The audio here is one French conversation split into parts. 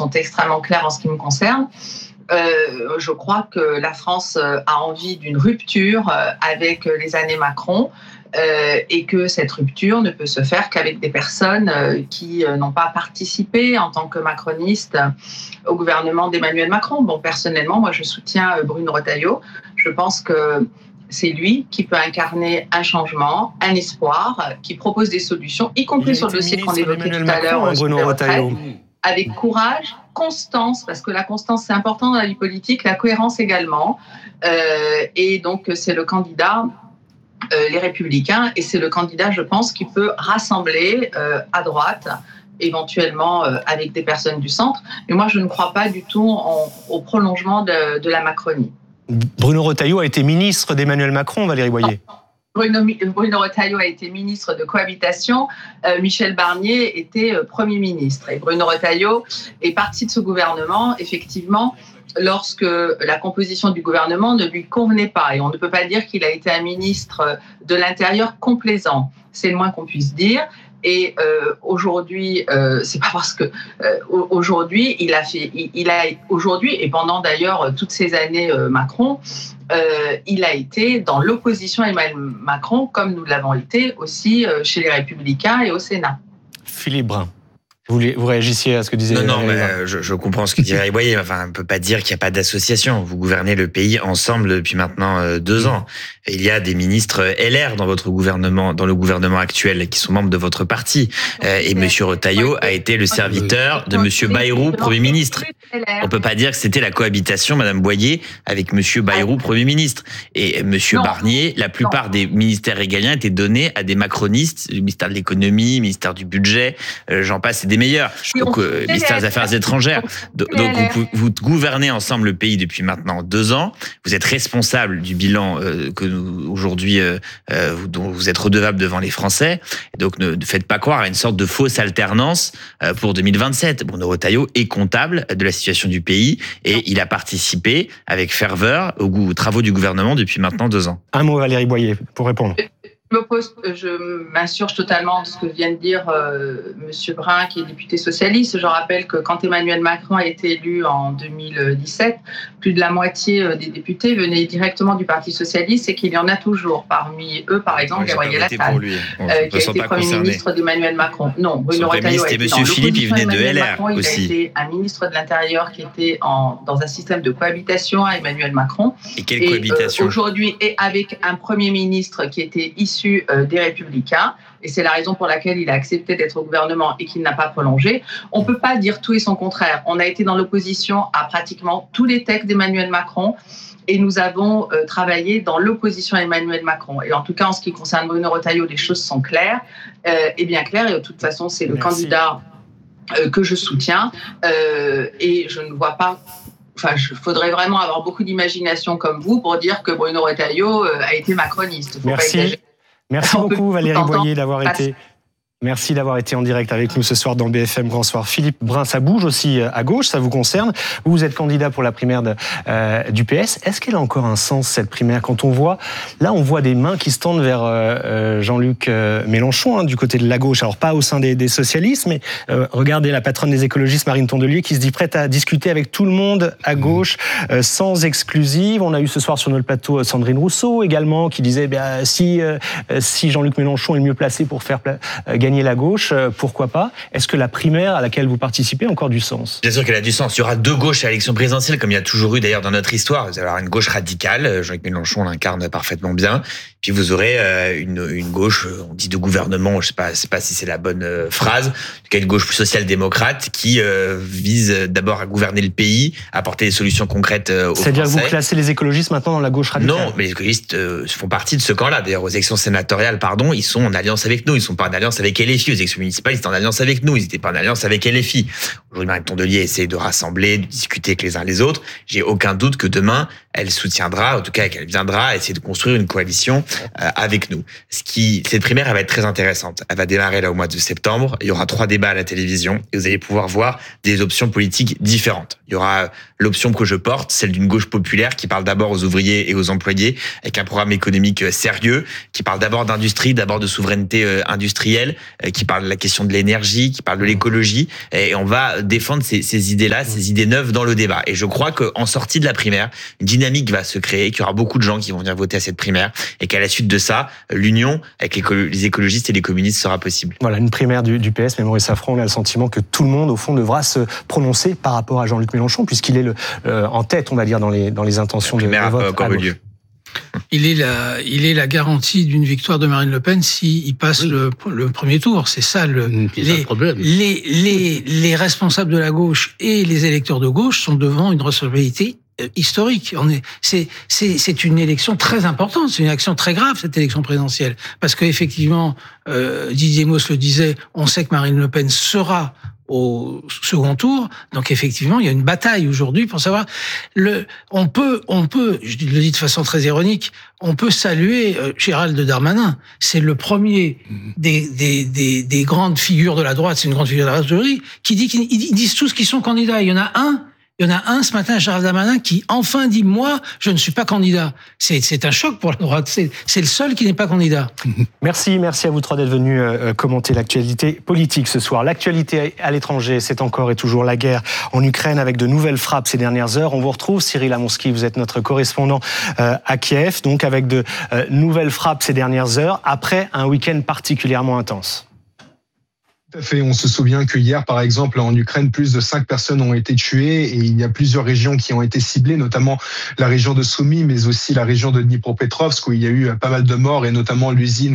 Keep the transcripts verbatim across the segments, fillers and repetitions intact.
sont extrêmement claires en ce qui me concerne. Euh, je crois que la France a envie d'une rupture avec les années Macron euh, et que cette rupture ne peut se faire qu'avec des personnes qui n'ont pas participé en tant que macronistes au gouvernement d'Emmanuel Macron. Bon, personnellement, moi, je soutiens Bruno Retailleau. Je pense que c'est lui qui peut incarner un changement, un espoir, qui propose des solutions, y compris sur le dossier qu'on évoquait tout à l'heure, hein, Bruno Retailleau. Avec courage, constance, parce que la constance, c'est important dans la vie politique, la cohérence également. Euh, et donc, c'est le candidat, euh, les Républicains, et c'est le candidat, je pense, qui peut rassembler euh, à droite, éventuellement euh, avec des personnes du centre. Mais moi, je ne crois pas du tout en, au prolongement de, de la Macronie. Bruno Retailleau a été ministre d'Emmanuel Macron, Valérie Boyer. Bruno, Bruno Retailleau a été ministre de cohabitation, euh, Michel Barnier était euh, Premier ministre. Et Bruno Retailleau est parti de ce gouvernement, effectivement, lorsque la composition du gouvernement ne lui convenait pas. Et on ne peut pas dire qu'il a été un ministre de l'Intérieur complaisant. C'est le moins qu'on puisse dire. Et euh, aujourd'hui, euh, c'est pas parce que euh, aujourd'hui il a fait, il, il a aujourd'hui et pendant d'ailleurs toutes ces années euh, Macron, euh, il a été dans l'opposition à Emmanuel Macron, comme nous l'avons été aussi euh, chez les Républicains et au Sénat. Philippe Brun. Vous, vous réagissiez à ce que disait... Non, non, mais je, je comprends ce que dit Valérie Boyer. Enfin, on ne peut pas dire qu'il n'y a pas d'association. Vous gouvernez le pays ensemble depuis maintenant euh, deux ans. Et il y a des ministres L R dans votre gouvernement, dans le gouvernement actuel, qui sont membres de votre parti. Euh, et Monsieur Retailleau a été le serviteur de Monsieur Bayrou, Premier ministre. On ne peut pas dire que c'était la cohabitation, Madame Boyer, avec Monsieur Bayrou, Premier ministre. Et Monsieur non. Barnier, la plupart non. des ministères régaliens étaient donnés à des macronistes, le ministère de l'économie, le ministère du budget, euh, j'en passe, et des meilleurs. Donc, euh, ministère des Affaires étrangères. Donc, vous, vous gouvernez ensemble le pays depuis maintenant deux ans. Vous êtes responsable du bilan euh, que nous, aujourd'hui, euh, euh, dont vous êtes redevable devant les Français. Donc, ne, ne faites pas croire à une sorte de fausse alternance euh, pour deux mille vingt-sept. Bruno Retailleau est comptable de la situation du pays et il a participé avec ferveur aux, aux travaux du gouvernement depuis maintenant deux ans. Un mot, Valérie Boyer, pour répondre. Je m'oppose, je m'insurge totalement de ce que vient de dire euh, Monsieur Brun, qui est député socialiste. Je rappelle que quand Emmanuel Macron a été élu en deux mille dix-sept, plus de la moitié des députés venaient directement du Parti socialiste et qu'il y en a toujours. Parmi eux, par exemple, Gabriel Attal, euh, qui a été Premier concerné. ministre d'Emmanuel Macron. Non, Bruno Retailleau a été Monsieur Philippe, il venait de L R Macron, aussi. Il a été un ministre de l'Intérieur qui était en, dans un système de cohabitation à Emmanuel Macron. Et quelle et, cohabitation euh, aujourd'hui, et avec un Premier ministre qui était issu des Républicains, et c'est la raison pour laquelle il a accepté d'être au gouvernement et qu'il n'a pas prolongé. On ne peut pas dire tout et son contraire. On a été dans l'opposition à pratiquement tous les textes d'Emmanuel Macron et nous avons euh, travaillé dans l'opposition à Emmanuel Macron. Et en tout cas, en ce qui concerne Bruno Retailleau, les choses sont claires euh, et bien claires. Et de toute façon, c'est le Merci. candidat euh, que je soutiens euh, et je ne vois pas... Enfin, il faudrait vraiment avoir beaucoup d'imagination comme vous pour dire que Bruno Retailleau euh, a été macroniste. Faut Merci. Pas Merci beaucoup Valérie Boyer d'avoir été... Merci d'avoir été en direct avec nous ce soir dans B F M Grand Soir. Philippe Brun, ça bouge aussi à gauche, ça vous concerne. Vous, vous êtes candidat pour la primaire de, euh, du P S. Est-ce qu'elle a encore un sens, cette primaire, quand on voit... Là, on voit des mains qui se tendent vers euh, Jean-Luc euh, Mélenchon, hein, du côté de la gauche. Alors, pas au sein des, des socialistes, mais euh, regardez la patronne des écologistes, Marine Tondelier, qui se dit prête à discuter avec tout le monde à gauche, euh, sans exclusive. On a eu ce soir sur notre plateau Sandrine Rousseau, également, qui disait bah, si, euh, si Jean-Luc Mélenchon est le mieux placé pour faire euh, gagner la gauche, pourquoi pas? Est-ce que la primaire à laquelle vous participez a encore du sens? Bien sûr qu'elle a du sens. Il y aura deux gauches à l'élection présidentielle, comme il y a toujours eu d'ailleurs dans notre histoire. Vous allez avoir une gauche radicale, Jean-Luc Mélenchon l'incarne parfaitement bien. Puis vous aurez une, une gauche, on dit de gouvernement, je sais pas, je sais pas si c'est la bonne phrase, en tout cas une gauche plus social-démocrate qui euh, vise d'abord à gouverner le pays, à apporter des solutions concrètes aux Français. C'est-à-dire que vous classez les écologistes maintenant dans la gauche radicale? Non, mais les écologistes euh, font partie de ce camp-là. D'ailleurs, aux élections sénatoriales, pardon, ils sont en alliance avec nous. Ils sont pas en alliance avec L F I. Aux élections municipales, ils étaient en alliance avec nous. Ils n'étaient pas en alliance avec L F I. Aujourd'hui, Marine Tondelier essaie de rassembler, de discuter avec les uns les autres. J'ai aucun doute que demain, elle soutiendra, en tout cas qu'elle viendra essayer de construire une coalition euh, avec nous. Ce qui, cette primaire, elle va être très intéressante. Elle va démarrer là au mois de septembre. Il y aura trois débats à la télévision et vous allez pouvoir voir des options politiques différentes. Il y aura l'option que je porte, celle d'une gauche populaire qui parle d'abord aux ouvriers et aux employés avec un programme économique sérieux, qui parle d'abord d'industrie, d'abord de souveraineté industrielle, qui parle de la question de l'énergie, qui parle de l'écologie, et on va défendre ces, ces idées-là, ces idées neuves dans le débat. Et je crois qu'en sortie de la primaire, une dynamique va se créer, qu'il y aura beaucoup de gens qui vont venir voter à cette primaire, et qu'à la suite de ça, l'union avec les écologistes et les communistes sera possible. Voilà, une primaire du, du P S, mais Maurice Safran, on a le sentiment que tout le monde, au fond, devra se prononcer par rapport à Jean-Luc Mélenchon, puisqu'il est le, euh, en tête, on va dire, dans les, dans les intentions de, de vote. Encore eu lieu. Il est la, il est la garantie d'une victoire de Marine Le Pen s'il passe oui. le, le premier tour. C'est ça le, c'est les, le problème. Les, les, les responsables de la gauche et les électeurs de gauche sont devant une responsabilité historique. On est, c'est, c'est, c'est une élection très importante. C'est une élection très grave, cette élection présidentielle. Parce qu'effectivement, euh, Didier Mauss le disait, on sait que Marine Le Pen sera au second tour. Donc effectivement, il y a une bataille aujourd'hui pour savoir le on peut on peut je le dis de façon très ironique, on peut saluer euh, Gérald Darmanin, c'est le premier des, des des des grandes figures de la droite, c'est une grande figure de la droite aujourd'hui qui dit qu'ils ils disent tous qu'ils sont candidats, il y en a un Il y en a un ce matin, Gérald Darmanin, qui enfin dit « Moi, je ne suis pas candidat ». C'est, c'est un choc pour la droite. C'est, c'est le seul qui n'est pas candidat. Merci, merci à vous trois d'être venus euh, commenter l'actualité politique ce soir. L'actualité à l'étranger, c'est encore et toujours la guerre en Ukraine avec de nouvelles frappes ces dernières heures. On vous retrouve, Cyril Amonski, vous êtes notre correspondant euh, à Kiev, donc avec de euh, nouvelles frappes ces dernières heures, après un week-end particulièrement intense. Tout à fait. On se souvient que hier, par exemple, en Ukraine, plus de cinq personnes ont été tuées et il y a plusieurs régions qui ont été ciblées, notamment la région de Soumy, mais aussi la région de Dnipropetrovsk où il y a eu pas mal de morts et notamment l'usine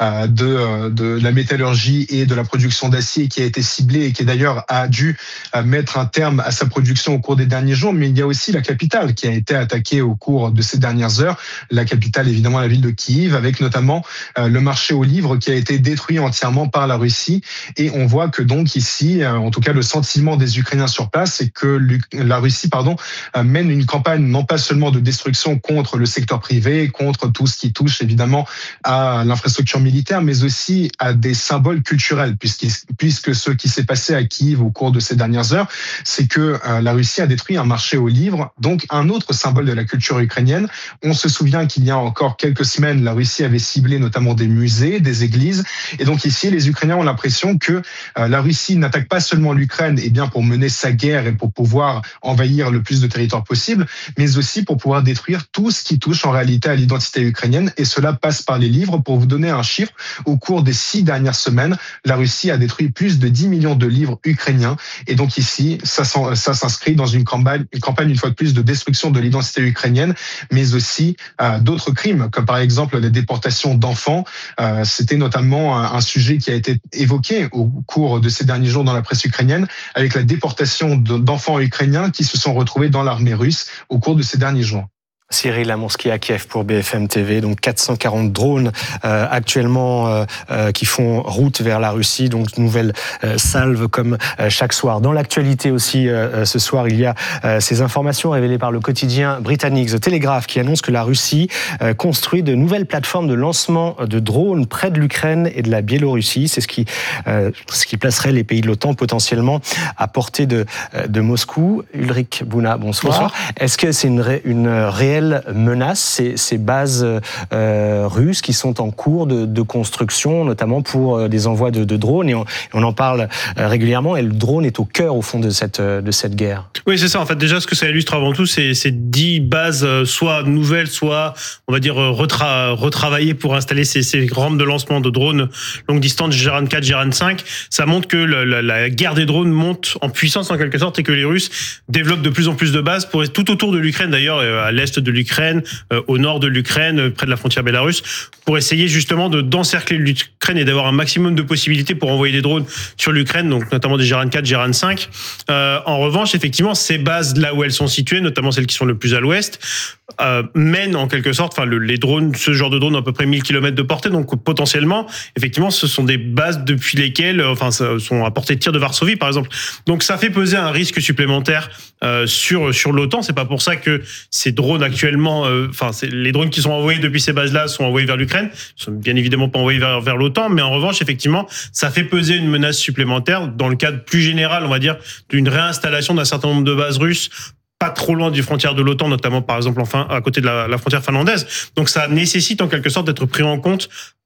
de, de la métallurgie et de la production d'acier qui a été ciblée et qui d'ailleurs a dû mettre un terme à sa production au cours des derniers jours. Mais il y a aussi la capitale qui a été attaquée au cours de ces dernières heures. La capitale, évidemment, la ville de Kiev, avec notamment le marché aux livres qui a été détruit entièrement par la Russie. Et on voit que donc ici, en tout cas le sentiment des Ukrainiens sur place, c'est que la Russie pardon, mène une campagne non pas seulement de destruction contre le secteur privé, contre tout ce qui touche évidemment à l'infrastructure militaire, mais aussi à des symboles culturels, puisque ce qui s'est passé à Kiev au cours de ces dernières heures, c'est que la Russie a détruit un marché aux livres, donc un autre symbole de la culture ukrainienne. On se souvient qu'il y a encore quelques semaines, la Russie avait ciblé notamment des musées, des églises, et donc ici les Ukrainiens ont l'impression que que la Russie n'attaque pas seulement l'Ukraine et bien pour mener sa guerre et pour pouvoir envahir le plus de territoire possible, mais aussi pour pouvoir détruire tout ce qui touche en réalité à l'identité ukrainienne. Et cela passe par les livres. Pour vous donner un chiffre, au cours des six dernières semaines, la Russie a détruit plus de dix millions de livres ukrainiens. Et donc ici, ça, ça s'inscrit dans une campagne, une campagne, une fois de plus, de destruction de l'identité ukrainienne, mais aussi euh, d'autres crimes, comme par exemple la déportation d'enfants. Euh, c'était notamment un, un sujet qui a été évoqué au cours de ces derniers jours dans la presse ukrainienne, avec la déportation d'enfants ukrainiens qui se sont retrouvés dans l'armée russe au cours de ces derniers jours. Cyril Amonski à Kiev pour B F M T V, donc quatre cent quarante drones euh, actuellement euh, euh, qui font route vers la Russie, donc nouvelle euh, salve comme euh, chaque soir. Dans l'actualité aussi, euh, ce soir, il y a euh, ces informations révélées par le quotidien britannique The Telegraph qui annonce que la Russie euh, construit de nouvelles plateformes de lancement de drones près de l'Ukraine et de la Biélorussie. C'est ce qui, euh, ce qui placerait les pays de l'OTAN potentiellement à portée de, de Moscou. Ulrich Bouna, bonsoir. bonsoir. Est-ce que c'est une, ré, une réelle menace, ces, ces bases euh, russes qui sont en cours de, de construction, notamment pour euh, des envois de, de drones, et on, on en parle euh, régulièrement, et le drone est au cœur, au fond, de cette, de cette guerre. Oui, c'est ça. En fait, déjà, ce que ça illustre avant tout, c'est ces dix bases, euh, soit nouvelles, soit, on va dire, retra- retravaillées pour installer ces, ces rampes de lancement de drones longue distance, Geran quatre, Geran cinq. Ça montre que la, la, la guerre des drones monte en puissance, en quelque sorte, et que les Russes développent de plus en plus de bases pour, tout autour de l'Ukraine, d'ailleurs, à l'est de l'Ukraine, euh, au nord de l'Ukraine, près de la frontière bélarusse, pour essayer justement de d'encercler l'Ukraine et d'avoir un maximum de possibilités pour envoyer des drones sur l'Ukraine, donc notamment des Geran quatre, Geran cinq. Euh, en revanche, effectivement, ces bases là où elles sont situées, notamment celles qui sont le plus à l'ouest, euh, mènent en quelque sorte, enfin le, les drones, ce genre de drones à peu près mille kilomètres de portée, donc potentiellement, effectivement, ce sont des bases depuis lesquelles, enfin, sont à portée de tir de Varsovie, par exemple. Donc ça fait peser un risque supplémentaire euh, sur sur l'OTAN. C'est pas pour ça que ces drones actuellement, euh, enfin, c'est, les drones qui sont envoyés depuis ces bases-là sont envoyés vers l'Ukraine. Ils sont bien évidemment pas envoyés vers vers l'OTAN, mais en revanche, effectivement, ça fait peser une menace supplémentaire dans le cadre plus général, on va dire, d'une réinstallation d'un certain nombre de bases russes pas trop loin du frontière de l'OTAN, notamment par exemple enfin à côté de la, la frontière finlandaise. Donc ça nécessite en quelque sorte d'être pris en compte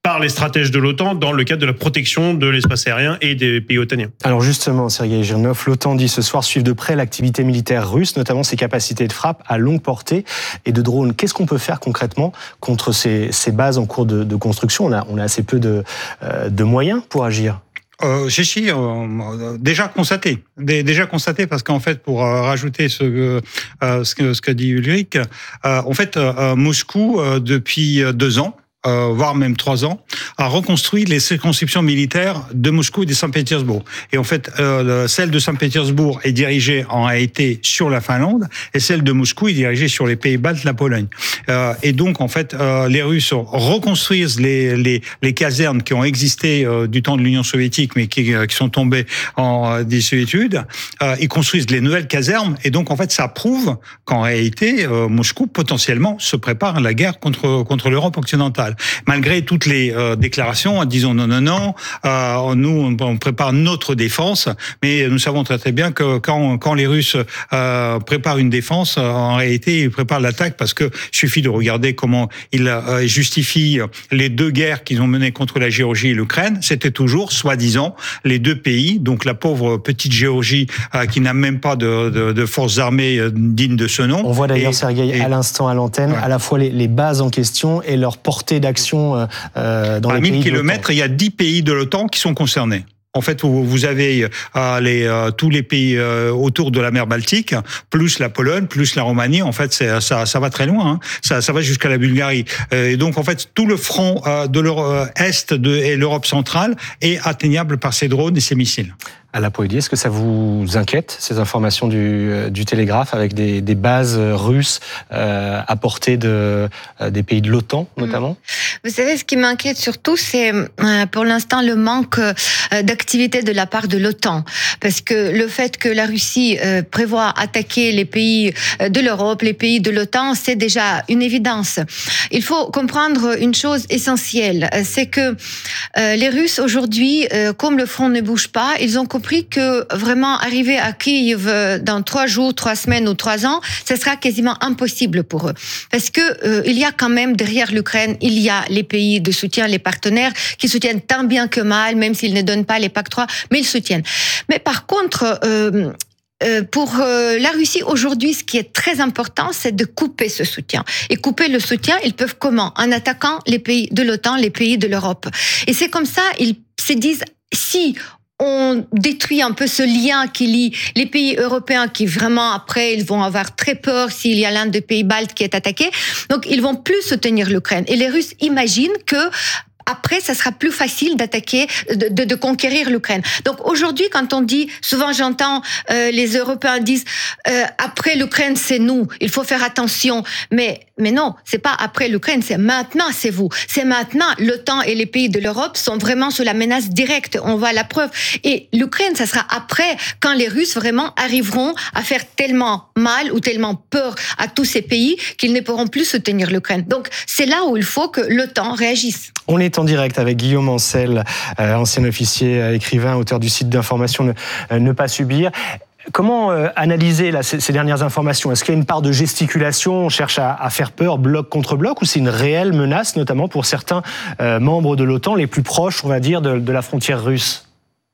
par les stratèges de l'OTAN dans le cadre de la protection de l'espace aérien et des pays otaniens. Alors justement, Sergueï Girnov, l'OTAN dit ce soir suivre de près l'activité militaire russe, notamment ses capacités de frappe à longue portée et de drones. Qu'est-ce qu'on peut faire concrètement contre ces, ces bases en cours de, de construction ? On a, on a assez peu de, euh, de moyens pour agir. Euh, si, si, euh, déjà constaté, déjà constaté, parce qu'en fait, pour euh, rajouter ce, euh, ce que ce que dit Ulrich, euh, en fait, euh, Moscou euh, depuis deux ans. Euh, voire même trois ans, a reconstruit les circonscriptions militaires de Moscou et de Saint-Pétersbourg. Et en fait, euh, celle de Saint-Pétersbourg est dirigée en réalité sur la Finlande, et celle de Moscou est dirigée sur les pays baltes, la Pologne. Euh, et donc, en fait, euh, les Russes reconstruisent les, les, les casernes qui ont existé euh, du temps de l'Union soviétique, mais qui, euh, qui sont tombées en désuétude. Euh, ils construisent les nouvelles casernes, et donc, en fait, ça prouve qu'en réalité, euh, Moscou, potentiellement, se prépare à la guerre contre, contre l'Europe occidentale. Malgré toutes les euh, déclarations en disant non, non, non, euh, nous, on prépare notre défense, mais nous savons très très bien que quand, quand les Russes euh, préparent une défense, en réalité, ils préparent l'attaque parce que suffit de regarder comment ils euh, justifient les deux guerres qu'ils ont menées contre la Géorgie et l'Ukraine. C'était toujours, soi-disant, les deux pays, donc la pauvre petite Géorgie euh, qui n'a même pas de, de, de forces armées euh, dignes de ce nom. On voit d'ailleurs, Sergueï, à l'instant à l'antenne, ouais. à la fois les, les bases en question et leur portée d'action euh, dans à les mille pays kilomètres, il y a dix pays de l'OTAN qui sont concernés. En fait, vous avez euh, les, euh, tous les pays euh, autour de la mer Baltique, plus la Pologne, plus la Roumanie. En fait, c'est, ça, ça va très loin. Hein. Ça, ça va jusqu'à la Bulgarie. Euh, et donc, en fait, tout le front euh, de l'Europe est de, et l'Europe centrale est atteignable par ces drones et ces missiles. Alain Poëdi, est-ce que ça vous inquiète, ces informations du, du Télégraphe, avec des, des bases russes euh, à portée de, euh, des pays de l'OTAN, notamment ? Vous savez, ce qui m'inquiète surtout, c'est euh, pour l'instant le manque euh, d'activité de la part de l'OTAN. Parce que le fait que la Russie euh, prévoit attaquer les pays de l'Europe, les pays de l'OTAN, c'est déjà une évidence. Il faut comprendre une chose essentielle, c'est que euh, les Russes, aujourd'hui, euh, comme le front ne bouge pas, ils ont compris que vraiment arriver à Kiev dans trois jours, trois semaines ou trois ans, ce sera quasiment impossible pour eux. Parce que euh, il y a quand même derrière l'Ukraine, il y a les pays de soutien, les partenaires qui soutiennent tant bien que mal, même s'ils ne donnent pas les pactes trois, mais ils soutiennent. Mais par contre, euh, Euh, pour euh, la Russie, aujourd'hui, ce qui est très important, c'est de couper ce soutien. Et couper le soutien, ils peuvent comment ? En attaquant les pays de l'OTAN, les pays de l'Europe. Et c'est comme ça, ils se disent, si on détruit un peu ce lien qui lie les pays européens qui vraiment, après, ils vont avoir très peur s'il y a l'un des pays baltes qui est attaqué. Donc, ils vont plus soutenir l'Ukraine. Et les Russes imaginent que après, ça sera plus facile d'attaquer, de, de, de conquérir l'Ukraine. Donc aujourd'hui, quand on dit, souvent j'entends euh, les Européens disent euh, après l'Ukraine c'est nous, il faut faire attention. Mais mais non, c'est pas après l'Ukraine, c'est maintenant, c'est vous. C'est maintenant. L'OTAN et les pays de l'Europe sont vraiment sous la menace directe. On voit la preuve. Et l'Ukraine, ça sera après, quand les Russes vraiment arriveront à faire tellement mal ou tellement peur à tous ces pays qu'ils ne pourront plus soutenir l'Ukraine. Donc c'est là où il faut que l'OTAN réagisse. On est en direct avec Guillaume Ancel, euh, ancien officier, euh, écrivain, auteur du site d'information Ne, euh, ne pas subir. Comment euh, analyser là, ces, ces dernières informations ? Est-ce qu'il y a une part de gesticulation ? On cherche à, à faire peur bloc contre bloc, ou c'est une réelle menace, notamment pour certains euh, membres de l'OTAN, les plus proches, on va dire, de, de la frontière russe ?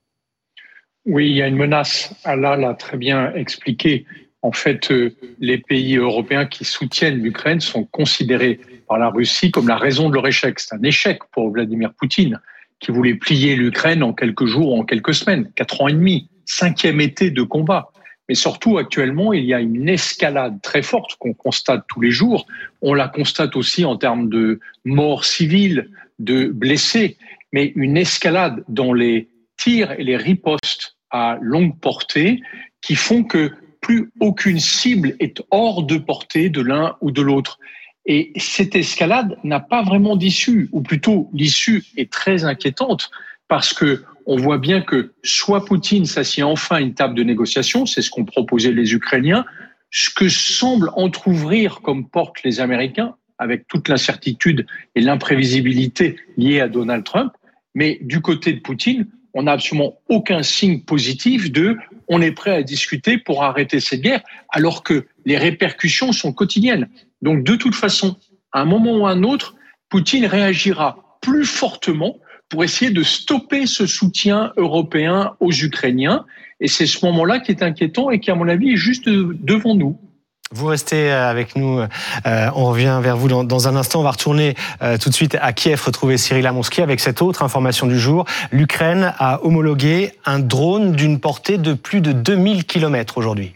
Oui, il y a une menace. Allah l'a très bien expliqué. En fait, euh, les pays européens qui soutiennent l'Ukraine sont considérés par la Russie comme la raison de leur échec. C'est un échec pour Vladimir Poutine, qui voulait plier l'Ukraine en quelques jours, en quelques semaines, quatre ans et demi, cinquième été de combat. Mais surtout, actuellement, il y a une escalade très forte qu'on constate tous les jours. On la constate aussi en termes de morts civiles, de blessés, mais une escalade dans les tirs et les ripostes à longue portée qui font que plus aucune cible est hors de portée de l'un ou de l'autre. Et cette escalade n'a pas vraiment d'issue, ou plutôt l'issue est très inquiétante parce que on voit bien que soit Poutine s'assied enfin à une table de négociation, c'est ce qu'ont proposé les Ukrainiens, ce que semblent entrouvrir comme porte les Américains, avec toute l'incertitude et l'imprévisibilité liée à Donald Trump, mais du côté de Poutine, on n'a absolument aucun signe positif de « on est prêt à discuter pour arrêter cette guerre », alors que les répercussions sont quotidiennes. Donc de toute façon, à un moment ou à un autre, Poutine réagira plus fortement pour essayer de stopper ce soutien européen aux Ukrainiens. Et c'est ce moment-là qui est inquiétant et qui, à mon avis, est juste devant nous. Vous restez avec nous, euh, on revient vers vous dans, dans un instant. On va retourner euh, tout de suite à Kiev, retrouver Cyril Amonski avec cette autre information du jour. L'Ukraine a homologué un drone d'une portée de plus de deux mille kilomètres aujourd'hui.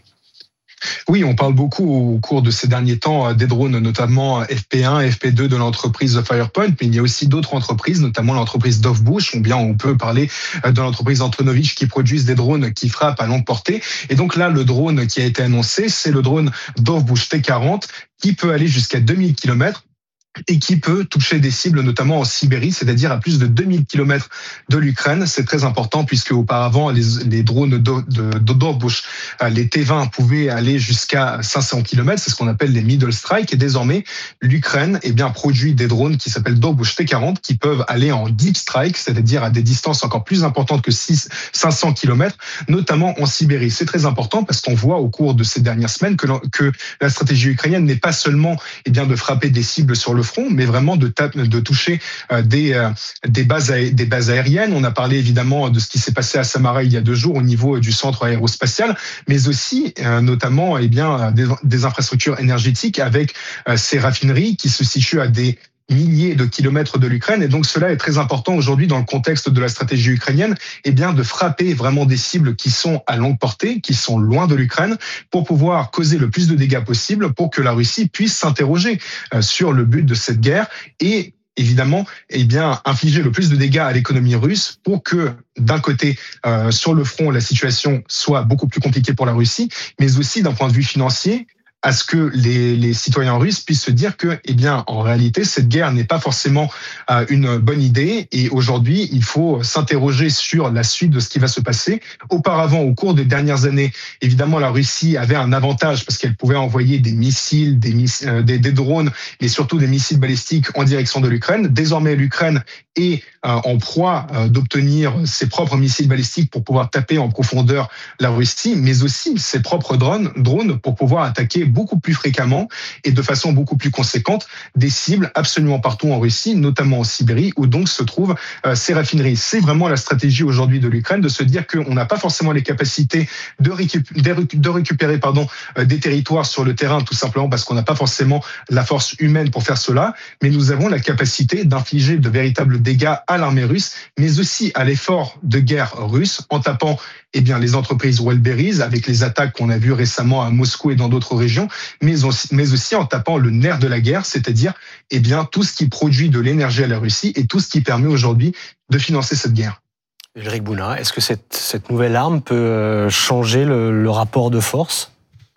Oui, on parle beaucoup au cours de ces derniers temps des drones, notamment F P un, F P deux de l'entreprise Firepoint, mais il y a aussi d'autres entreprises, notamment l'entreprise Dovbush, ou bien on peut parler de l'entreprise Antonovich qui produisent des drones qui frappent à longue portée. Et donc là, le drone qui a été annoncé, c'est le drone Dovbush T quarante qui peut aller jusqu'à deux mille kilomètres. Et qui peut toucher des cibles, notamment en Sibérie, c'est-à-dire à plus de deux mille kilomètres de l'Ukraine. C'est très important puisque auparavant, les, les drones de, de, de Dovbush, les T vingt, pouvaient aller jusqu'à cinq cents kilomètres. C'est ce qu'on appelle les middle strike. Et désormais, l'Ukraine eh bien, produit des drones qui s'appellent Dovbush T quarante qui peuvent aller en deep strike, c'est-à-dire à des distances encore plus importantes que cinq cents kilomètres, notamment en Sibérie. C'est très important parce qu'on voit au cours de ces dernières semaines que, que la stratégie ukrainienne n'est pas seulement eh bien, de frapper des cibles sur le front, mais vraiment de, de toucher des, des, bases, des bases aériennes. On a parlé évidemment de ce qui s'est passé à Samara il y a deux jours au niveau du centre aérospatial, mais aussi notamment eh bien, des, des infrastructures énergétiques avec ces raffineries qui se situent à des milliers de kilomètres de l'Ukraine. Et donc cela est très important aujourd'hui dans le contexte de la stratégie ukrainienne, eh bien de frapper vraiment des cibles qui sont à longue portée, qui sont loin de l'Ukraine, pour pouvoir causer le plus de dégâts possible pour que la Russie puisse s'interroger sur le but de cette guerre et évidemment, eh bien, infliger le plus de dégâts à l'économie russe pour que, d'un côté, euh, sur le front, la situation soit beaucoup plus compliquée pour la Russie, mais aussi d'un point de vue financier, à ce que les, les citoyens russes puissent se dire que, eh bien, en réalité, cette guerre n'est pas forcément euh, une bonne idée. Et aujourd'hui, il faut s'interroger sur la suite de ce qui va se passer. Auparavant, au cours des dernières années, évidemment, la Russie avait un avantage parce qu'elle pouvait envoyer des missiles, des, miss- euh, des, des drones, mais surtout des missiles balistiques en direction de l'Ukraine. Désormais, l'Ukraine est euh, en proie euh, d'obtenir ses propres missiles balistiques pour pouvoir taper en profondeur la Russie, mais aussi ses propres drones, drones pour pouvoir attaquer beaucoup plus fréquemment et de façon beaucoup plus conséquente des cibles absolument partout en Russie, notamment en Sibérie, où donc se trouvent euh, ces raffineries. C'est vraiment la stratégie aujourd'hui de l'Ukraine de se dire qu'on n'a pas forcément les capacités de, récup- de récupérer pardon, euh, des territoires sur le terrain, tout simplement parce qu'on n'a pas forcément la force humaine pour faire cela, mais nous avons la capacité d'infliger de véritables dégâts à l'armée russe, mais aussi à l'effort de guerre russe en tapant eh bien, les entreprises Wildberries avec les attaques qu'on a vues récemment à Moscou et dans d'autres régions, mais aussi, mais aussi en tapant le nerf de la guerre, c'est-à-dire eh bien, tout ce qui produit de l'énergie à la Russie et tout ce qui permet aujourd'hui de financer cette guerre. Ulrich Bouna, est-ce que cette, cette nouvelle arme peut changer le, le rapport de force ?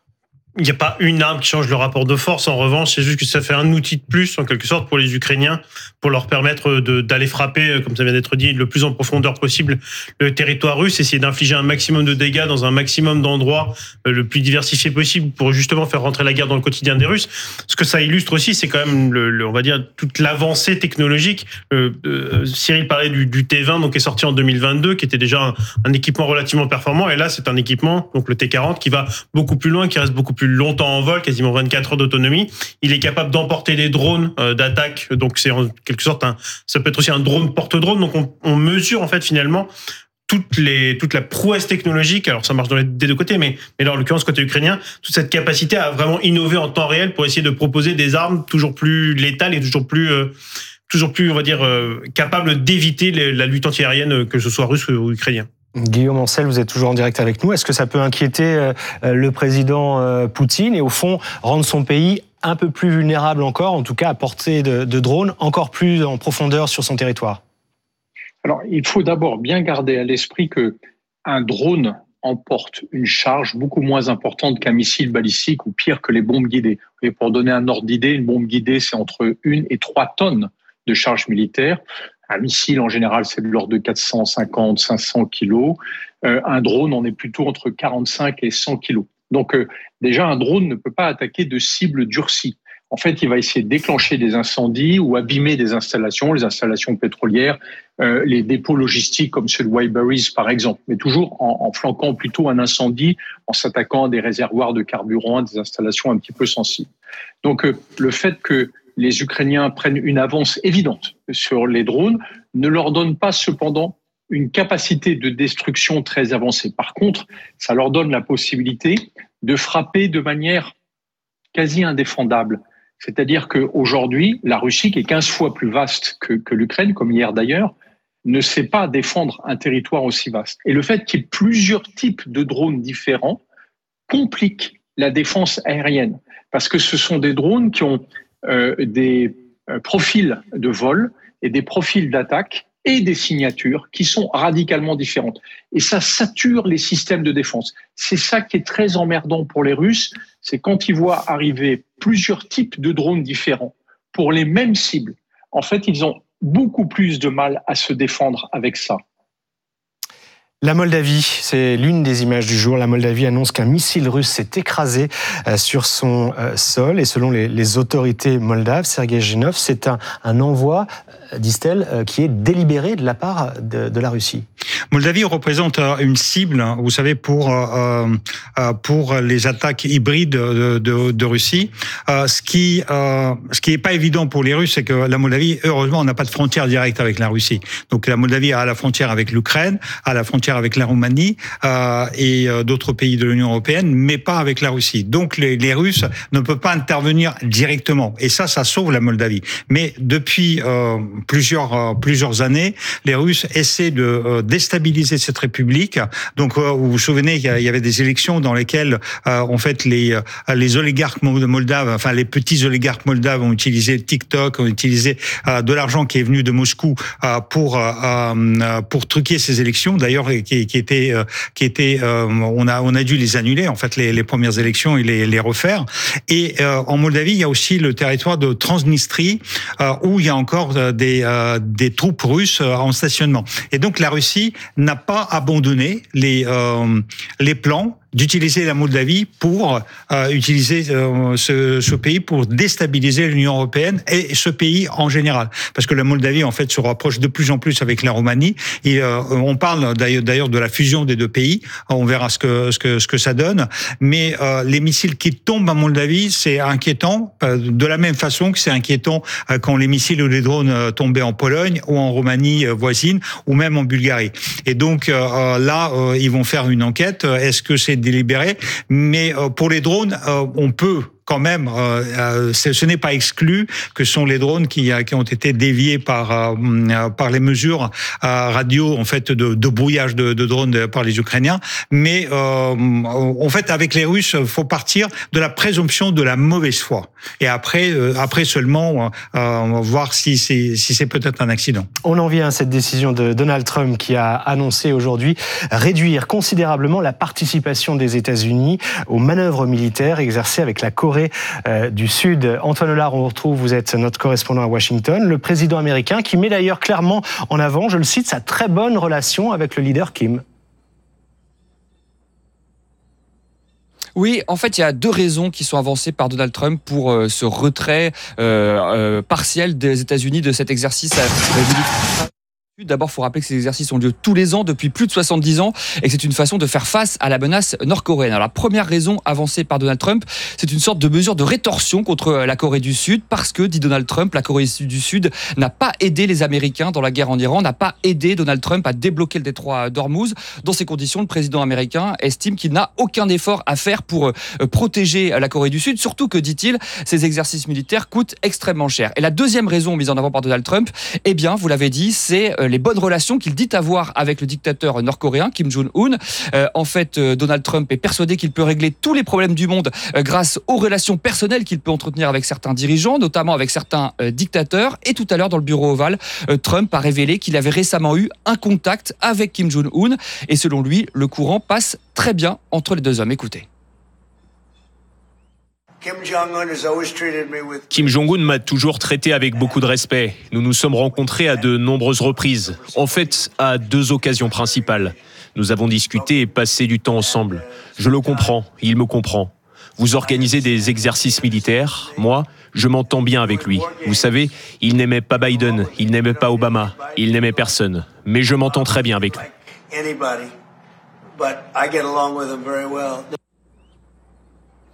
Il n'y a pas une arme qui change le rapport de force. En revanche, c'est juste que ça fait un outil de plus, en quelque sorte, pour les Ukrainiens, pour leur permettre de, d'aller frapper, comme ça vient d'être dit, le plus en profondeur possible le territoire russe, essayer d'infliger un maximum de dégâts dans un maximum d'endroits le plus diversifié possible pour justement faire rentrer la guerre dans le quotidien des Russes. Ce que ça illustre aussi, c'est quand même, le, le, on va dire, toute l'avancée technologique. Euh, euh, Cyril parlait du, du T vingt, donc qui est sorti en deux mille vingt-deux, qui était déjà un, un équipement relativement performant. Et là, c'est un équipement, donc le T quarante, qui va beaucoup plus loin, qui reste beaucoup plus longtemps en vol, quasiment vingt-quatre heures d'autonomie. Il est capable d'emporter des drones euh, d'attaque, donc c'est en quelque sorte un, ça peut être aussi un drone porte-drone. Donc on, on mesure en fait finalement toutes les, toute la prouesse technologique. Alors ça marche dans les, des deux côtés, mais, mais là en l'occurrence côté ukrainien, toute cette capacité à vraiment innover en temps réel pour essayer de proposer des armes toujours plus létales et toujours plus euh, toujours plus, on va dire, euh, capables d'éviter les, la lutte antiaérienne, que ce soit russe ou ukrainien. Guillaume Ancel, vous êtes toujours en direct avec nous. Est-ce que ça peut inquiéter le président Poutine et au fond rendre son pays un peu plus vulnérable encore, en tout cas à portée de, de drones, encore plus en profondeur sur son territoire ? Alors, il faut d'abord bien garder à l'esprit que un drone emporte une charge beaucoup moins importante qu'un missile balistique ou pire que les bombes guidées. Et pour donner un ordre d'idée, une bombe guidée, c'est entre une et trois tonnes de charge militaire. Un missile, en général, c'est de l'ordre de quatre cent cinquante, cinq cents kilos. Euh, un drone, on est plutôt entre quarante-cinq et cent kilos. Donc, euh, déjà, un drone ne peut pas attaquer de cibles durcies. En fait, il va essayer de déclencher des incendies ou abîmer des installations, les installations pétrolières, euh, les dépôts logistiques comme ceux de Wildberries, par exemple, mais toujours en, en flanquant plutôt un incendie, en s'attaquant à des réservoirs de carburant, à des installations un petit peu sensibles. Donc, euh, le fait que les Ukrainiens prennent une avance évidente sur les drones ne leur donne pas cependant une capacité de destruction très avancée. Par contre, ça leur donne la possibilité de frapper de manière quasi indéfendable. C'est-à-dire qu'aujourd'hui, la Russie, qui est quinze fois plus vaste que, que l'Ukraine, comme hier d'ailleurs, ne sait pas défendre un territoire aussi vaste. Et le fait qu'il y ait plusieurs types de drones différents complique la défense aérienne, parce que ce sont des drones qui ont euh, des euh, profils de vol et des profils d'attaque et des signatures qui sont radicalement différentes. Et ça sature les systèmes de défense. C'est ça qui est très emmerdant pour les Russes, c'est quand ils voient arriver plusieurs types de drones différents pour les mêmes cibles. En fait, ils ont beaucoup plus de mal à se défendre avec ça. La Moldavie, c'est l'une des images du jour. La Moldavie annonce qu'un missile russe s'est écrasé sur son sol. Et selon les, les autorités moldaves, Sergei Ginov, c'est un, un envoi, disent-elles, qui est délibéré de la part de, de la Russie. Moldavie représente une cible, vous savez, pour euh, pour les attaques hybrides de, de, de Russie. Euh, ce qui euh, ce qui est pas évident pour les Russes, c'est que la Moldavie, heureusement, on n'a pas de frontière directe avec la Russie. Donc la Moldavie a la frontière avec l'Ukraine, a la frontière avec la Roumanie euh, et euh, d'autres pays de l'Union européenne, mais pas avec la Russie. Donc les, les Russes ne peuvent pas intervenir directement. Et ça, ça sauve la Moldavie. Mais depuis euh, plusieurs euh, plusieurs années, les Russes essaient de euh, déstabiliser cette république. Donc euh, vous vous souvenez, il y avait des élections dans lesquelles euh, en fait les euh, les oligarques moldaves, enfin les petits oligarques moldaves ont utilisé TikTok, ont utilisé euh, de l'argent qui est venu de Moscou euh, pour euh, pour truquer ces élections. D'ailleurs, qui, qui était qui était euh, on a on a dû les annuler en fait les, les premières élections et les, les refaire. Et euh, en Moldavie, il y a aussi le territoire de Transnistrie euh, où il y a encore des euh, des troupes russes en stationnement. Et donc la Russie n'a pas abandonné les euh, les plans d'utiliser la Moldavie pour euh, utiliser euh, ce, ce pays pour déstabiliser l'Union européenne et ce pays en général, parce que la Moldavie en fait se rapproche de plus en plus avec la Roumanie. Et euh, on parle d'ailleurs, d'ailleurs de la fusion des deux pays. On verra ce que ce que ce que ça donne. Mais euh, les missiles qui tombent en Moldavie, c'est inquiétant, euh, de la même façon que c'est inquiétant euh, quand les missiles ou les drones euh, tombaient en Pologne ou en Roumanie euh, voisine ou même en Bulgarie. Et donc euh, là, euh, ils vont faire une enquête. Est-ce que c'est délibéré? Mais euh, pour les drones, euh, on peut quand même, euh, ce n'est pas exclu que ce sont les drones qui, qui ont été déviés par euh, par les mesures euh, radio en fait de, de brouillage de, de drones par les Ukrainiens. Mais euh, en fait, avec les Russes, il faut partir de la présomption de la mauvaise foi et après euh, après seulement euh, voir si c'est si c'est peut-être un accident. On en vient à cette décision de Donald Trump qui a annoncé aujourd'hui réduire considérablement la participation des États-Unis aux manœuvres militaires exercées avec la Corée du Sud. Antoine Hollard, on vous retrouve, vous êtes notre correspondant à Washington. Le président américain qui met d'ailleurs clairement en avant, je le cite, sa très bonne relation avec le leader Kim. Oui, en fait, il y a deux raisons qui sont avancées par Donald Trump pour euh, ce retrait euh, euh, partiel des États-Unis de cet exercice militaire. D'abord, il faut rappeler que ces exercices ont lieu tous les ans depuis plus de soixante-dix ans et que c'est une façon de faire face à la menace nord-coréenne. Alors, la première raison avancée par Donald Trump, c'est une sorte de mesure de rétorsion contre la Corée du Sud parce que, dit Donald Trump, la Corée du Sud n'a pas aidé les Américains dans la guerre en Iran, n'a pas aidé Donald Trump à débloquer le détroit d'Ormuz. Dans ces conditions, le président américain estime qu'il n'a aucun effort à faire pour protéger la Corée du Sud, surtout que, dit-il, ces exercices militaires coûtent extrêmement cher. Et la deuxième raison mise en avant par Donald Trump, eh bien, vous l'avez dit, c'est les bonnes relations qu'il dit avoir avec le dictateur nord-coréen Kim Jong-un. Euh, en fait, euh, Donald Trump est persuadé qu'il peut régler tous les problèmes du monde euh, grâce aux relations personnelles qu'il peut entretenir avec certains dirigeants, notamment avec certains euh, dictateurs. Et tout à l'heure, dans le bureau ovale, euh, Trump a révélé qu'il avait récemment eu un contact avec Kim Jong-un. Et selon lui, le courant passe très bien entre les deux hommes. Écoutez. Kim Jong-un m'a toujours traité avec beaucoup de respect. Nous nous sommes rencontrés à de nombreuses reprises. En fait, à deux occasions principales. Nous avons discuté et passé du temps ensemble. Je le comprends, il me comprend. Vous organisez des exercices militaires. Moi, je m'entends bien avec lui. Vous savez, il n'aimait pas Biden, il n'aimait pas Obama, il n'aimait personne. Mais je m'entends très bien avec lui.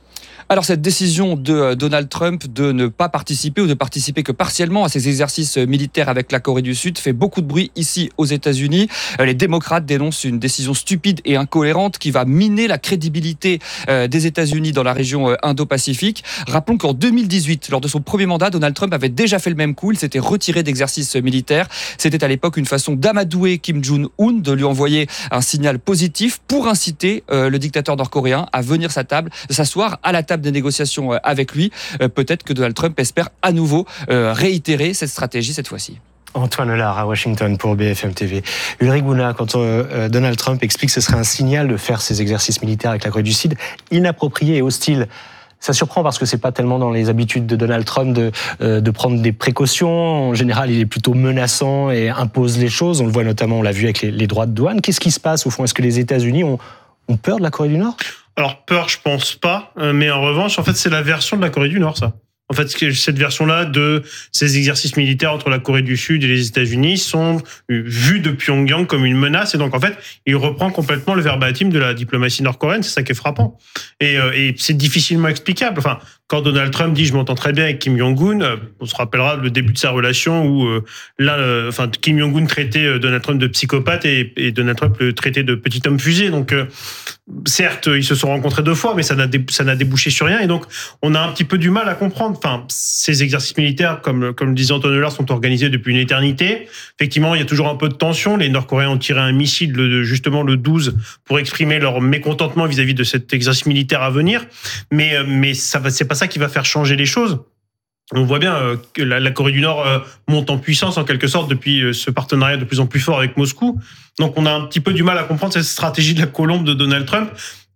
Alors cette décision de Donald Trump de ne pas participer ou de participer que partiellement à ces exercices militaires avec la Corée du Sud fait beaucoup de bruit ici aux États-Unis. Les démocrates dénoncent une décision stupide et incohérente qui va miner la crédibilité des États-Unis dans la région Indo-Pacifique. Rappelons qu'en deux mille dix-huit, lors de son premier mandat, Donald Trump avait déjà fait le même coup. Il s'était retiré d'exercices militaires. C'était à l'époque une façon d'amadouer Kim Jong-un, de lui envoyer un signal positif pour inciter le dictateur nord-coréen à venir sa table, s'asseoir à la table des négociations avec lui. Peut-être que Donald Trump espère à nouveau réitérer cette stratégie cette fois-ci. Antoine Lard à Washington pour B F M T V. Ulrich Bouna, quand euh, Donald Trump explique que ce serait un signal de faire ces exercices militaires avec la Corée du Sud inapproprié et hostile, ça surprend parce que c'est pas tellement dans les habitudes de Donald Trump de, euh, de prendre des précautions. En général, il est plutôt menaçant et impose les choses. On le voit notamment, on l'a vu avec les, les droits de douane. Qu'est-ce qui se passe au fond? Est-ce que les États-Unis ont, ont peur de la Corée du Nord? Alors peur, je pense pas, mais en revanche, en fait, c'est la version de la Corée du Nord, ça. En fait, cette version-là de ces exercices militaires entre la Corée du Sud et les États-Unis sont vus de Pyongyang comme une menace. Et donc, en fait, il reprend complètement le verbatim de la diplomatie nord-coréenne. C'est ça qui est frappant. Et, et c'est difficilement explicable. Enfin, quand Donald Trump dit « je m'entends très bien avec Kim Jong-un », on se rappellera le début de sa relation où là, enfin, Kim Jong-un traitait Donald Trump de psychopathe et, et Donald Trump le traitait de petit homme fusée. Donc, certes, ils se sont rencontrés deux fois, mais ça n'a, ça n'a débouché sur rien. Et donc, on a un petit peu du mal à comprendre. Enfin, ces exercices militaires, comme, comme le disait Antoine Lard, sont organisés depuis une éternité. Effectivement, il y a toujours un peu de tension. Les Nord-Coréens ont tiré un missile, le, justement, le douze, pour exprimer leur mécontentement vis-à-vis de cet exercice militaire à venir. Mais, mais ça va, c'est pas ça qui va faire changer les choses. On voit bien euh, que la, la Corée du Nord euh, monte en puissance, en quelque sorte, depuis euh, ce partenariat de plus en plus fort avec Moscou. Donc, on a un petit peu du mal à comprendre cette stratégie de la colombe de Donald Trump.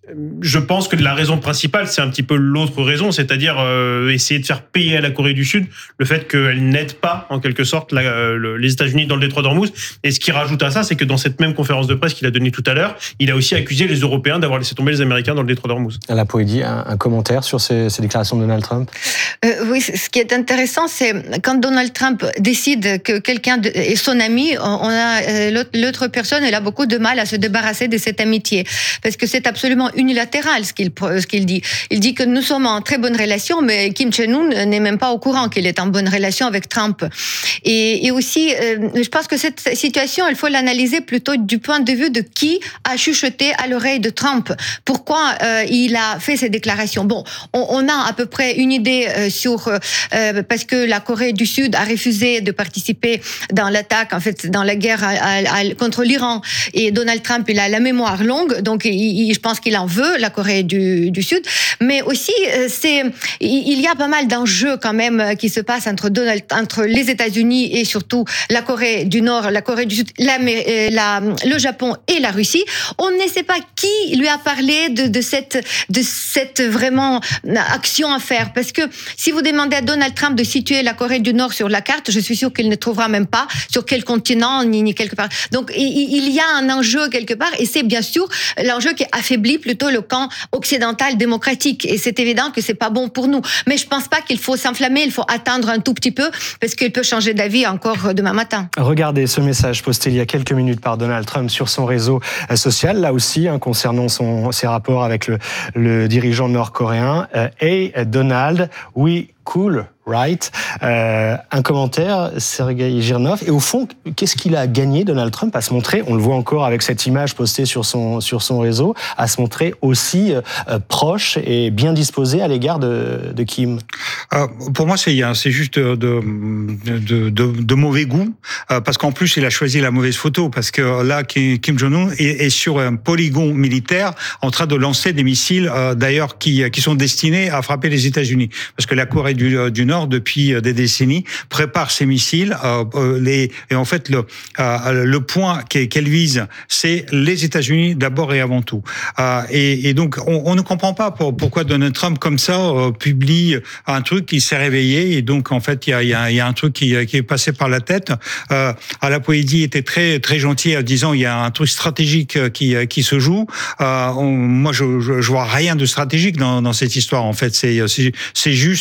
Je pense que la raison principale, c'est un petit peu l'autre raison, c'est-à-dire euh, essayer de faire payer à la Corée du Sud le fait qu'elle n'aide pas, en quelque sorte, la, euh, les États-Unis dans le détroit d'Ormuz. Et ce qui rajoute à ça, c'est que dans cette même conférence de presse qu'il a donnée tout à l'heure, il a aussi accusé les Européens d'avoir laissé tomber les Américains dans le détroit d'Ormuz. La Poédie, un, un commentaire sur ces, ces déclarations de Donald Trump? euh, Oui, ce qui est intéressant, c'est quand Donald Trump décide que quelqu'un est son ami, on a l'autre, l'autre personne, elle a beaucoup de mal à se débarrasser de cette amitié, parce que c'est absolument unilatéral ce qu'il, ce qu'il dit. Il dit que nous sommes en très bonne relation, mais Kim Jong-un n'est même pas au courant qu'il est en bonne relation avec Trump. Et, et aussi, euh, je pense que cette situation, il faut l'analyser plutôt du point de vue de qui a chuchoté à l'oreille de Trump. Pourquoi euh, il a fait ces déclarations? Bon, on, on a à peu près une idée euh, sur... Euh, parce que la Corée du Sud a refusé de participer dans l'attaque, en fait, dans la guerre à, à, à, contre l'Iran. Et Donald Trump, il a la mémoire longue, donc il, il, je pense qu'il en veut, la Corée Du, du Sud, mais aussi c'est il y a pas mal d'enjeux quand même qui se passent entre Donald, entre les États-Unis et surtout la Corée du Nord, la Corée du Sud, la, la, le Japon et la Russie. On ne sait pas qui lui a parlé de, de cette de cette vraiment action à faire, parce que si vous demandez à Donald Trump de situer la Corée du Nord sur la carte, je suis sûr qu'il ne trouvera même pas sur quel continent ni, ni quelque part. Donc il, il y a un enjeu quelque part, et c'est bien sûr l'enjeu qui affaiblit plutôt le camp occidental démocratique, et c'est évident que c'est pas bon pour nous. Mais je pense pas qu'il faut s'enflammer, il faut attendre un tout petit peu, parce qu'il peut changer d'avis encore demain matin. Regardez ce message posté il y a quelques minutes par Donald Trump sur son réseau social, là aussi, hein, concernant son, ses rapports avec le, le dirigeant nord-coréen. Euh, hey Donald, we cool, right? Euh, un commentaire, Sergei Girnov. Et au fond, qu'est-ce qu'il a gagné, Donald Trump, à se montrer, on le voit encore avec cette image postée sur son, sur son réseau, à se montrer aussi euh, proche et bien disposé à l'égard de, de Kim? euh, Pour moi, c'est, c'est juste de, de, de, de mauvais goût, euh, parce qu'en plus, il a choisi la mauvaise photo, parce que là, Kim Jong-un est, est sur un polygone militaire en train de lancer des missiles, euh, d'ailleurs, qui, qui sont destinés à frapper les États-Unis. Parce que la Corée du, du Nord, depuis des décennies, prépare ses missiles. Euh, les, et en fait, le, euh, le point qu'elle vise, c'est les États-Unis d'abord et avant tout. Euh, et, et donc, on, on ne comprend pas pour, pourquoi Donald Trump, comme ça, euh, publie un truc qui s'est réveillé. Et donc, en fait, il y a, y, a, y a un truc qui, qui est passé par la tête. Euh, à la Poédie était très très gentil en disant il y a un truc stratégique qui qui se joue. Euh, on, moi, je, je je vois rien de stratégique dans dans cette histoire. En fait, c'est c'est, c'est juste de la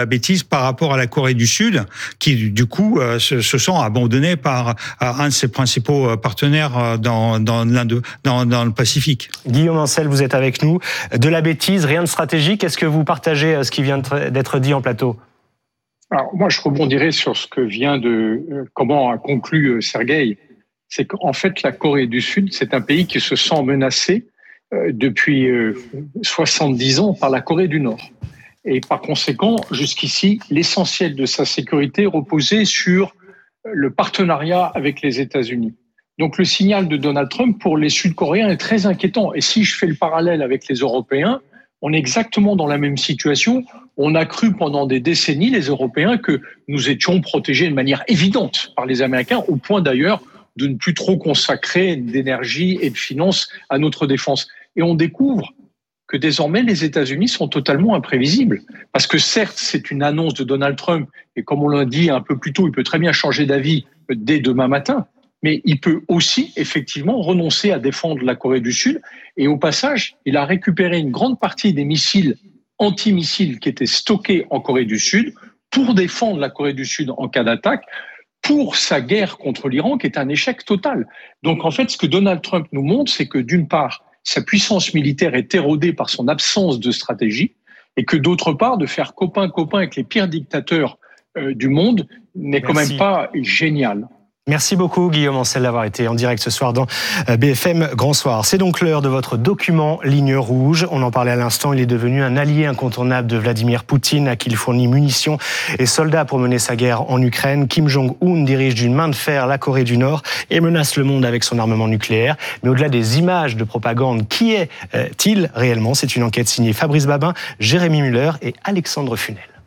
bêtise par rapport à la Corée du Sud, qui du coup euh, se, se sent abandonnée par euh, un de ses principaux partenaires dans, dans, dans, dans le Pacifique. Guillaume Ancel, vous êtes avec nous. De la bêtise, rien de stratégique. Est-ce que vous partagez ce qui vient d'être dit en plateau ? Alors moi, je rebondirai sur ce que vient de euh, comment a conclu euh, Sergueï. C'est qu'en fait, la Corée du Sud, c'est un pays qui se sent menacé euh, depuis euh, soixante-dix ans par la Corée du Nord. Et par conséquent, jusqu'ici, l'essentiel de sa sécurité reposait sur le partenariat avec les États-Unis. Donc le signal de Donald Trump pour les Sud-Coréens est très inquiétant. Et si je fais le parallèle avec les Européens, on est exactement dans la même situation. On a cru pendant des décennies, les Européens, que nous étions protégés de manière évidente par les Américains, au point d'ailleurs de ne plus trop consacrer d'énergie et de finances à notre défense. Et on découvre que désormais, les États-Unis sont totalement imprévisibles. Parce que certes, c'est une annonce de Donald Trump, et comme on l'a dit un peu plus tôt, il peut très bien changer d'avis dès demain matin, mais il peut aussi effectivement renoncer à défendre la Corée du Sud. Et au passage, il a récupéré une grande partie des missiles antimissiles qui étaient stockés en Corée du Sud pour défendre la Corée du Sud en cas d'attaque, pour sa guerre contre l'Iran, qui est un échec total. Donc en fait, ce que Donald Trump nous montre, c'est que d'une part, sa puissance militaire est érodée par son absence de stratégie, et que d'autre part, de faire copain-copain avec les pires dictateurs euh, du monde n'est quand même pas génial. Merci beaucoup Guillaume Ancel d'avoir été en direct ce soir dans B F M Grand Soir. C'est donc l'heure de votre document Ligne Rouge. On en parlait à l'instant, il est devenu un allié incontournable de Vladimir Poutine, à qui il fournit munitions et soldats pour mener sa guerre en Ukraine. Kim Jong-un dirige d'une main de fer la Corée du Nord et menace le monde avec son armement nucléaire. Mais au-delà des images de propagande, qui est-il réellement ? C'est une enquête signée Fabrice Babin, Jérémy Muller et Alexandre Funel.